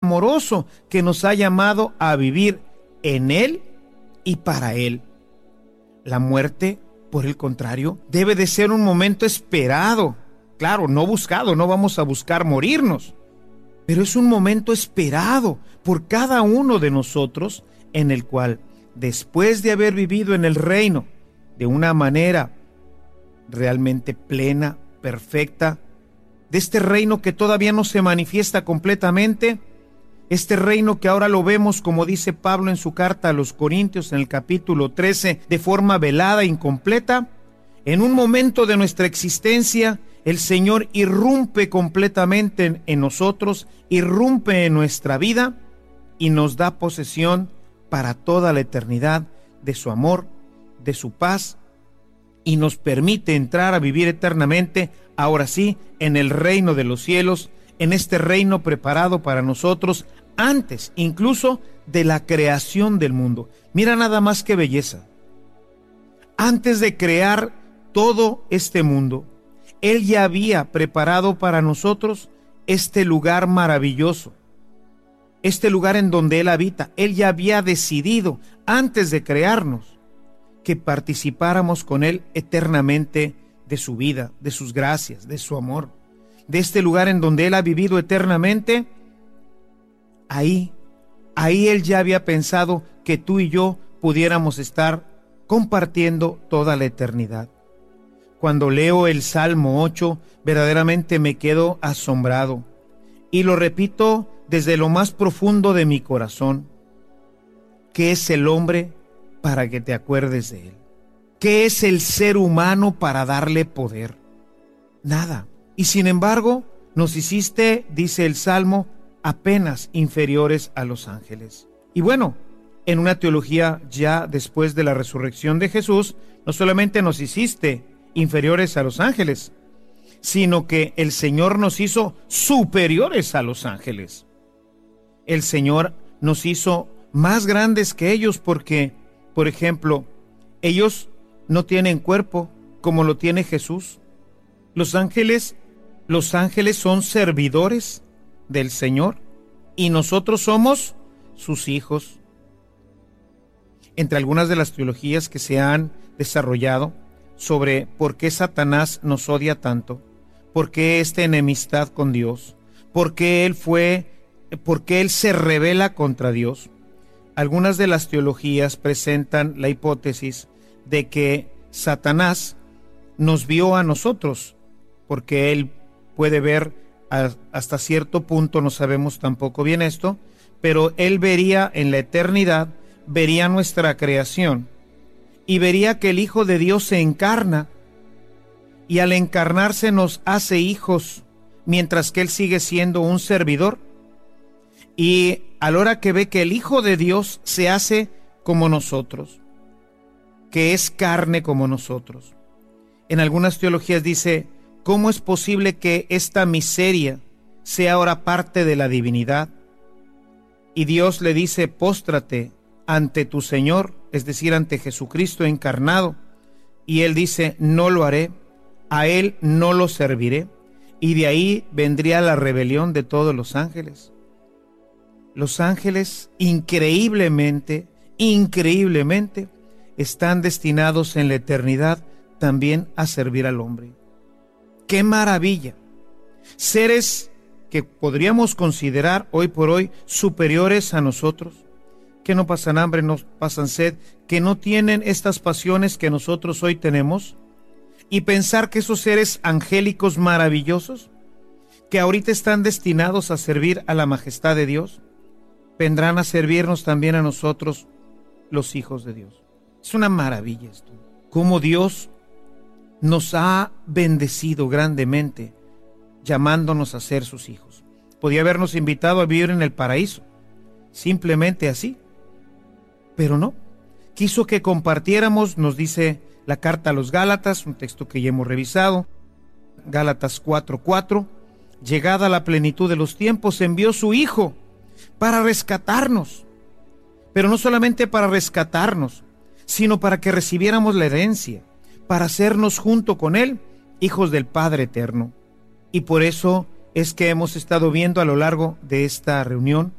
amoroso que nos ha llamado a vivir en Él y para Él. La muerte, por el contrario, debe de ser un momento esperado. Claro, no buscado, no vamos a buscar morirnos, pero es un momento esperado por cada uno de nosotros, en el cual, después de haber vivido en el reino de una manera realmente plena, perfecta, de este reino que todavía no se manifiesta completamente, este reino que ahora lo vemos, como dice Pablo en su carta a los Corintios en el capítulo 13, de forma velada, incompleta, en un momento de nuestra existencia, el Señor irrumpe completamente en nosotros, irrumpe en nuestra vida y nos da posesión para toda la eternidad de su amor, de su paz, y nos permite entrar a vivir eternamente, ahora sí, en el reino de los cielos, en este reino preparado para nosotros antes incluso de la creación del mundo. Mira nada más qué belleza. Antes de crear todo este mundo, Él ya había preparado para nosotros este lugar maravilloso, este lugar en donde Él habita. Él ya había decidido, antes de crearnos, que participáramos con Él eternamente de su vida, de sus gracias, de su amor, de este lugar en donde Él ha vivido eternamente. Ahí Él ya había pensado que tú y yo pudiéramos estar compartiendo toda la eternidad. Cuando leo el Salmo 8, verdaderamente me quedo asombrado y lo repito desde lo más profundo de mi corazón. ¿Qué es el hombre para que te acuerdes de él? ¿Qué es el ser humano para darle poder? Nada. Y sin embargo, nos hiciste, dice el Salmo, apenas inferiores a los ángeles. Y bueno, en una teología ya después de la resurrección de Jesús, no solamente nos hiciste inferiores a los ángeles, sino que el Señor nos hizo superiores a los ángeles. El Señor nos hizo más grandes que ellos porque, por ejemplo, ellos no tienen cuerpo como lo tiene Jesús. Los ángeles son servidores del Señor y nosotros somos sus hijos. Entre algunas de las teologías que se han desarrollado sobre por qué Satanás nos odia tanto, por qué esta enemistad con Dios, por qué él se rebela contra Dios. Algunas de las teologías presentan la hipótesis de que Satanás nos vio a nosotros, porque él puede ver hasta cierto punto, no sabemos tampoco bien esto, pero él vería en la eternidad, vería nuestra creación y vería que el Hijo de Dios se encarna y al encarnarse nos hace hijos, mientras que él sigue siendo un servidor. Y a la hora que ve que el Hijo de Dios se hace como nosotros, que es carne como nosotros. En algunas teologías dice, ¿cómo es posible que esta miseria sea ahora parte de la divinidad? Y Dios le dice, póstrate ante tu Señor, es decir, ante Jesucristo encarnado. Y él dice, no lo haré, a él no lo serviré. Y de ahí vendría la rebelión de todos los ángeles. Los ángeles increíblemente, están destinados en la eternidad también a servir al hombre. ¡Qué maravilla! Seres que podríamos considerar hoy por hoy superiores a nosotros, que no pasan hambre, no pasan sed, que no tienen estas pasiones que nosotros hoy tenemos, y pensar que esos seres angélicos maravillosos, que ahorita están destinados a servir a la majestad de Dios, vendrán a servirnos también a nosotros, los hijos de Dios. Es una maravilla esto. Cómo Dios nos ha bendecido grandemente, llamándonos a ser sus hijos. Podía habernos invitado a vivir en el paraíso, simplemente así. Pero no. Quiso que compartiéramos, nos dice la carta a los Gálatas, un texto que ya hemos revisado, Gálatas 4:4, llegada a la plenitud de los tiempos, envió su Hijo para rescatarnos, pero no solamente para rescatarnos, sino para que recibiéramos la herencia, para hacernos junto con Él hijos del Padre Eterno. Y por eso es que hemos estado viendo a lo largo de esta reunión